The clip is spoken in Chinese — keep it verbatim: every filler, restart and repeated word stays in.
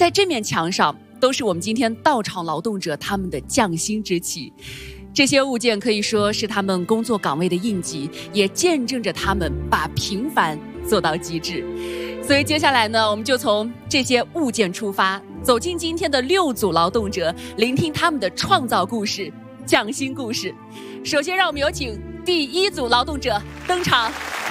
在这面墙上都是我们今天道场劳动者他们的匠心之气。这些物件可以说是他们工作岗位的印记，也见证着他们把平凡做到极致。所以接下来呢，我们就从这些物件出发，走进今天的六组劳动者，聆听他们的创造故事、匠心故事。首先让我们有请第一组劳动者登场。